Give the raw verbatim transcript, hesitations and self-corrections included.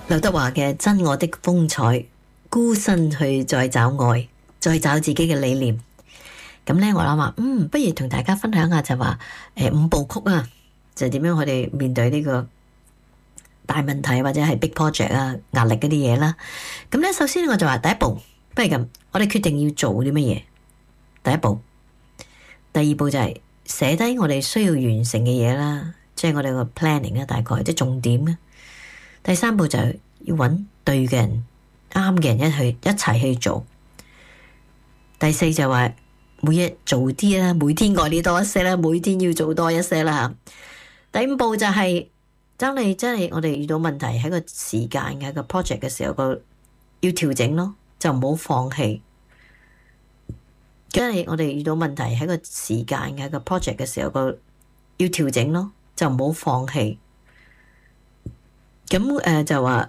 劉德華嘅《真我的風采》，孤身去再找愛，再找自己嘅理念。咁咧，我諗話，嗯，不如同大家分享下就話，誒、呃、五部曲啊，就點樣我哋面對呢個大問題或者係 big project 啊，壓力嗰啲嘢啦。咁咧，首先我就話第一步，不如咁，我哋決定要做啲乜嘢。第一步，第二步就係寫低我哋需要完成嘅嘢啦，即係我哋個 planning 啦，大概即係重點啦。第三步就係要揾對嘅人、啱嘅人一去一齊去做。第四就話每日做啲啦，每天愛你多一些啦，每天要做多一些啦。第五步就係當你真係我哋遇到問題喺個時間嘅個 project 嘅時候，個要調整咯，就唔好放棄。因為我哋遇到問題喺個時間嘅個 project 嘅時候，個要調整咯，就唔好放棄。咁誒、呃、就話